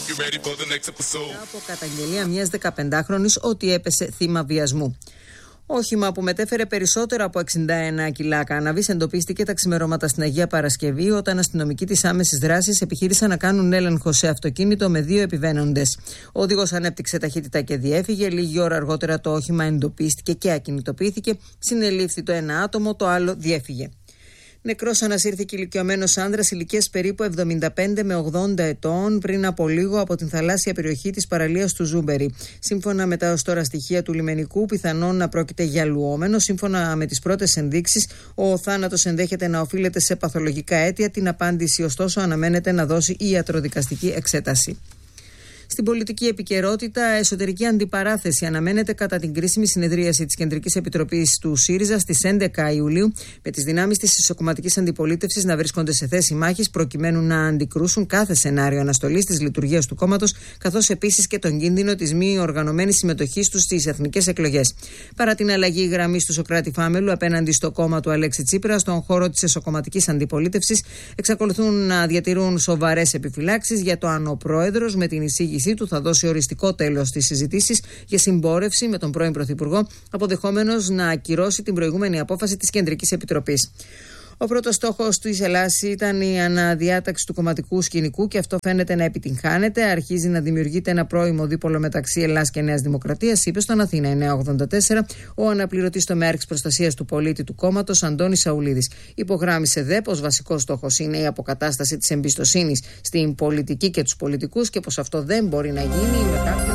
Από καταγγελία μιας 15χρονης ότι έπεσε θύμα βιασμού. Όχημα που μετέφερε περισσότερα από 61 κιλά κάναβης εντοπίστηκε τα ξημερώματα στην Αγία Παρασκευή, όταν αστυνομικοί της άμεσης δράσης επιχείρησαν να κάνουν έλεγχο σε αυτοκίνητο με 2 επιβαίνοντες. Ο οδηγός ανέπτυξε ταχύτητα και διέφυγε. Λίγη ώρα αργότερα το όχημα εντοπίστηκε και ακινητοποιήθηκε. Συνελήφθη το ένα άτομο, το άλλο διέφυγε. Νεκρός ανασύρθηκε ηλικιωμένος άνδρας ηλικίας περίπου 75 με 80 ετών πριν από λίγο από την θαλάσσια περιοχή της παραλίας του Ζούμπερι. Σύμφωνα με τα ως τώρα στοιχεία του λιμενικού, πιθανόν να πρόκειται για λουόμενο. Σύμφωνα με τις πρώτες ενδείξεις, ο θάνατος ενδέχεται να οφείλεται σε παθολογικά αίτια. Την απάντηση, ωστόσο, αναμένεται να δώσει η ιατροδικαστική εξέταση. Στην πολιτική επικαιρότητα, εσωτερική αντιπαράθεση αναμένεται κατά την κρίσιμη συνεδρίαση της Κεντρικής Επιτροπής του ΣΥΡΙΖΑ στις 11 Ιουλίου, με τις δυνάμεις της ισοκομματικής αντιπολίτευσης να βρίσκονται σε θέση μάχης προκειμένου να αντικρούσουν κάθε σενάριο αναστολής της λειτουργίας του κόμματος, καθώς επίσης και τον κίνδυνο της μη οργανωμένης συμμετοχής τους στις εθνικές εκλογές. Παρά την αλλαγή γραμμής του Σωκράτη Φάμελου απέναντι στο κόμμα του Αλέξη Τσίπρα, στον χώρο της εσωκομματικής αντιπολίτευσης εξακολουθούν να διατηρούν σοβαρές επιφυλάξεις για το αν ο πρόεδρος με την εισήγηση του θα δώσει οριστικό τέλος στις συζητήσεις για συμπόρευση με τον πρώην Πρωθυπουργό, αποδεχόμενος να ακυρώσει την προηγούμενη απόφαση της Κεντρικής Επιτροπής. Ο πρώτος στόχος της Ελλάδας ήταν η αναδιάταξη του κομματικού σκηνικού και αυτό φαίνεται να επιτυγχάνεται. Αρχίζει να δημιουργείται ένα πρώιμο δίπολο μεταξύ Ελλάδας και Νέας Δημοκρατίας, είπε στον Αθήνα 984 ο αναπληρωτής τομέαρχης προστασίας του πολίτη του κόμματος Αντώνης Σαουλίδης. Υπογράμμισε δε πως βασικός στόχος είναι η αποκατάσταση της εμπιστοσύνης στην πολιτική και τους πολιτικούς και πως αυτό δεν μπορεί να γίνει με κάποιον.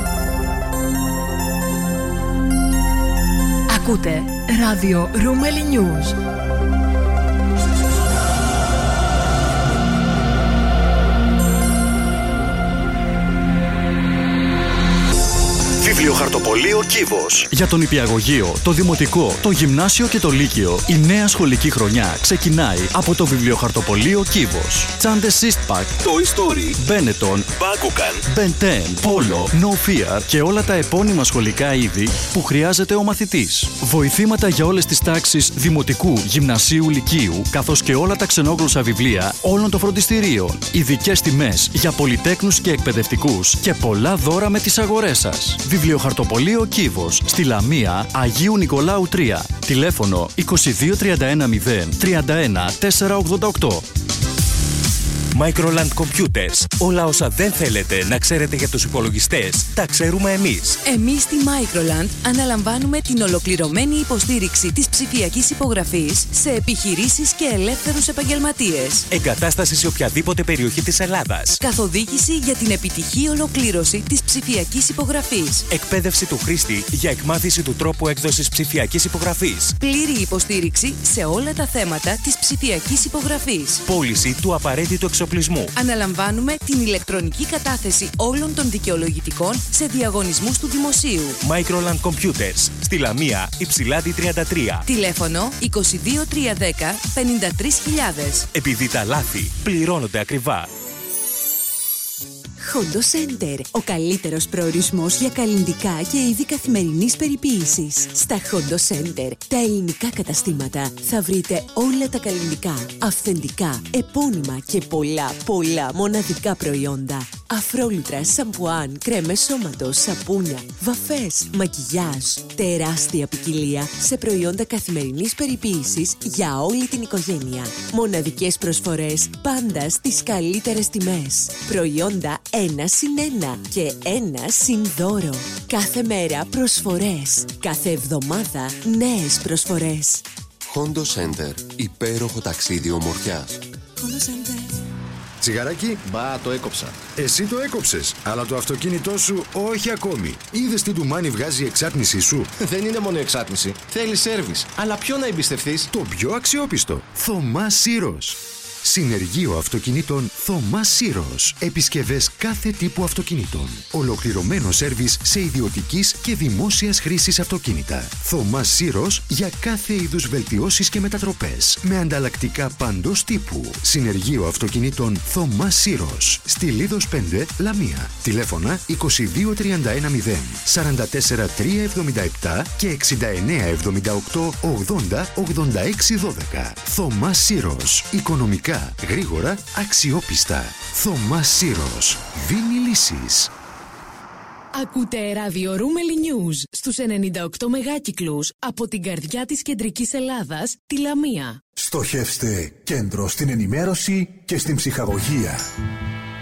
Ακούτε ράδιο Ρούμελι News. Βιβλιοχαρτοπωλείο Κύβος. Για τον νηπιαγωγείο, το δημοτικό, το γυμνάσιο και το λύκειο, η νέα σχολική χρονιά ξεκινάει από το Βιβλιοχαρτοπωλείο Κύβος. Τσάντες Σύστπακ, Toy Story, Benetton, Bakugan, Ben 10, Polo, No Fear και όλα τα επώνυμα σχολικά είδη που χρειάζεται ο μαθητής. Βοηθήματα για όλες τις τάξεις δημοτικού, γυμνασίου, λυκείου, καθώς και όλα τα ξενόγλωσσα βιβλία όλων των φροντιστηρίων. Ειδικές τιμές για πολυτέκνους και εκπαιδευτικούς και πολλά δώρα με τις αγορές σας. Βιβλιοχαρτοπωλείο Κύβος, στη Λαμία, Αγίου Νικολάου 3. Τηλέφωνο 2231 031 488. Microland Computers. Όλα όσα δεν θέλετε να ξέρετε για τους υπολογιστές, τα ξέρουμε εμείς. Εμείς στη Microland αναλαμβάνουμε την ολοκληρωμένη υποστήριξη της ψηφιακής υπογραφής σε επιχειρήσεις και ελεύθερους επαγγελματίες. Εγκατάσταση σε οποιαδήποτε περιοχή της Ελλάδας. Καθοδήγηση για την επιτυχή ολοκλήρωση της ψηφιακής υπογραφής. Εκπαίδευση του χρήστη για εκμάθηση του τρόπου έκδοσης ψηφιακής υπογραφής. Πλήρη υποστήριξη σε όλα τα θέματα της ψηφιακής υπογραφής. Πώληση του απαραίτητου εξοπλισμού. Αναλαμβάνουμε την ηλεκτρονική κατάθεση όλων των δικαιολογητικών σε διαγωνισμούς του δημοσίου. Microland Computers, στη Λαμία, Υψηλάντη 33. Τηλέφωνο 22310 53.000. Επειδή τα λάθη πληρώνονται ακριβά. Hondo Center, ο καλύτερος προορισμός για καλλυντικά και είδη καθημερινής περιποίησης. Στα Hondo Center, τα ελληνικά καταστήματα, θα βρείτε όλα τα καλλυντικά, αυθεντικά, επώνυμα και πολλά μοναδικά προϊόντα. Αφρόλουτρα, σαμπουάν, κρέμες σώματος, σαπούνια, βαφές, μακιγιάζ. Τεράστια ποικιλία σε προϊόντα καθημερινής περιποίησης για όλη την οικογένεια. Μοναδικές προσφορές πάντα στις καλύτερες τιμές. Προϊόντα 1+1 και 1+δώρο. Κάθε μέρα προσφορές. Κάθε εβδομάδα νέες προσφορές. Hondo Center. Υπέροχο ταξίδι ομορφιάς. Hondo Center. Τσιγαράκι. Μπα, το έκοψα. Εσύ το έκοψες, αλλά το αυτοκίνητό σου όχι ακόμη. Είδες τι ντουμάνι βγάζει η εξάτμισή σου? Δεν είναι μόνο εξάτμιση. Θέλει σέρβις. Αλλά ποιο να εμπιστευτείς? Το πιο αξιόπιστο. Θωμά Σύρος. Συνεργείο αυτοκινήτων Θωμά Σύρος. Επισκευές κάθε τύπου αυτοκινήτων. Ολοκληρωμένο σέρβις σε ιδιωτικής και δημόσιας χρήσης αυτοκίνητα. Θωμά Σύρος για κάθε είδους βελτιώσεις και μετατροπές. Με ανταλλακτικά παντός τύπου. Συνεργείο αυτοκινήτων Θωμά Σύρος. Στη Λίδος 5, Λαμία. Τηλέφωνα 2231 0 44 377 και 69 78 80 86 12. Θωμά Σύρος. Οικονομικά Απλά, γρήγορα, αξιόπιστα. Θωμάς Σύρος. Δίνει λύσεις. Ακούτε ραδιορούμελι News στους 98 μεγάκυκλους από την καρδιά της κεντρικής Ελλάδας, τη Λαμία. Στοχεύστε κέντρο στην ενημέρωση και στην ψυχαγωγία.